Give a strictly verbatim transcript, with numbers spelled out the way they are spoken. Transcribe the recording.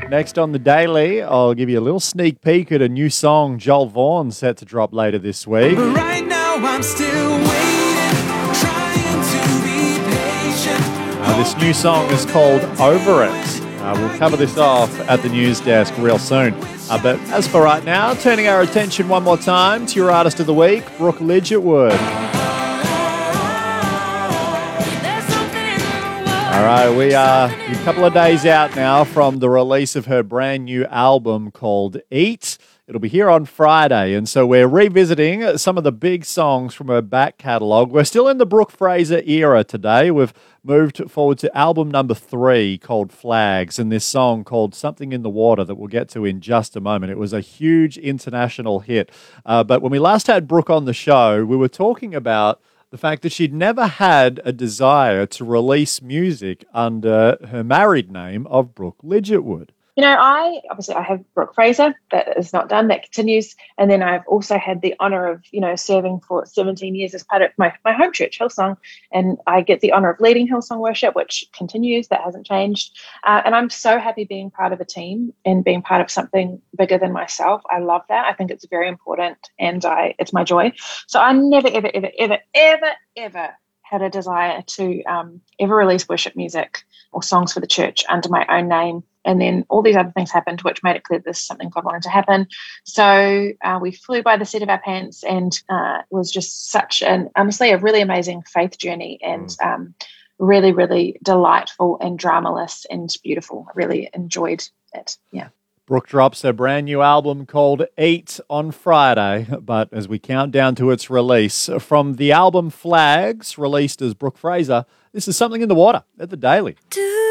Next on the Daily, I'll give you a little sneak peek at a new song Joel Vaughan's set to drop later this week. But right now I'm still waiting, trying to be patient. Uh, this new song is called Over It. Uh, we'll cover this off at the news desk real soon. Uh, but as for right now, turning our attention one more time to your artist of the week, Brooke Ligertwood. All right, we are a couple of days out now from the release of her brand new album called Eat. It'll be here on Friday, and so we're revisiting some of the big songs from her back catalogue. We're still in the Brooke Fraser era today. We've moved forward to album number three called Flags, and this song called Something in the Water that we'll get to in just a moment. It was a huge international hit. Uh, but when we last had Brooke on the show, we were talking about the fact that she'd never had a desire to release music under her married name of Brooke Ligertwood. You know, I obviously I have Brooke Fraser, that is not done, that continues. And then I've also had the honour of, you know, serving for seventeen years as part of my, my home church, Hillsong. And I get the honour of leading Hillsong worship, which continues, that hasn't changed. Uh, and I'm so happy being part of a team and being part of something bigger than myself. I love that. I think it's very important and I it's my joy. So I never, ever, ever, ever, ever, ever had a desire to um, ever release worship music or songs for the church under my own name. And then all these other things happened, which made it clear this is something God wanted to happen. So uh, we flew by the seat of our pants, and uh, it was just such an, honestly, a really amazing faith journey, and mm. um, really, really delightful and dramaless and beautiful. I really enjoyed it. Yeah. Brooke drops her brand new album called Eat on Friday, but as we count down to its release, from the album Flags, released as Brooke Fraser, this is Something in the Water at the Daily.